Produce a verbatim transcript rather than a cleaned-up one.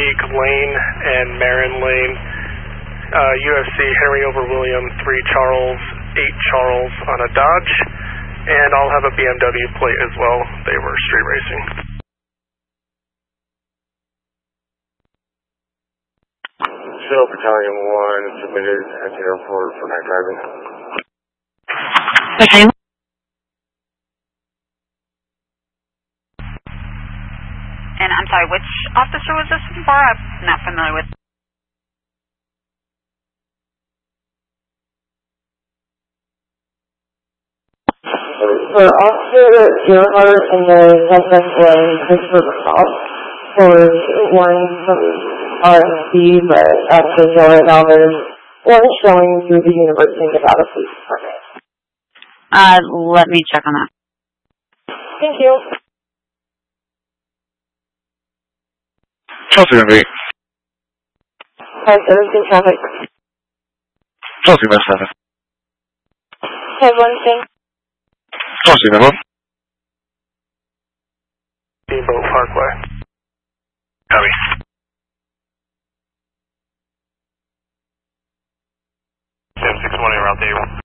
Chesapeake Lane and Marin Lane. Uh, U F C Henry over William, three Charles, eight Charles on a Dodge. And I'll have a B M W plate as well. They were street racing. Shell Battalion one submitted at the airport for night driving. Okay. And I'm sorry, which officer was this for? I'm not familiar with. For Officer Earhart and then Husband and Christopher Cross for one R and B, but actually no right now there's one showing through the University of Nevada Police Department. Uh, let me check on that. Thank you. Chelsea M V. Hi, seventeen traffic. Chelsea Mass seven. Hi, one thing. Chelsea number. Steamboat Parkway. Copy. ten six twenty, route table.